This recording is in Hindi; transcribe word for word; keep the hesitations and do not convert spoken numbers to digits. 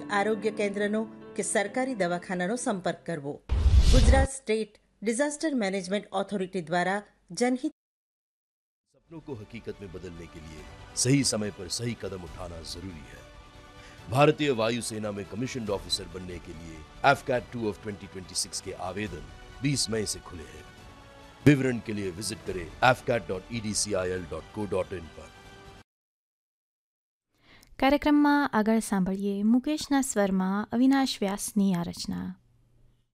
આરોગ્ય કેન્દ્રનો કે સરકારી દવાખાનાનો સંપર્ક કરવો. Gujarat state disaster management authority द्वारा जनहित. सपनों को हकीकत में बदलने के लिए सही समय पर सही कदम उठाना जरूरी है. भारतीय वायुसेना में कमीशन्ड ऑफिसर बनने के लिए F cat two of twenty twenty six के आवेदन बीस मई से खुले हैं. विवरण के लिए विजिट करें F cat dot E D C I L dot co dot in पर. કાર્યક્રમમાં આગળ સાંભળીએ મુકેશના સ્વરમાં અવિનાશ વ્યાસની આ રચના.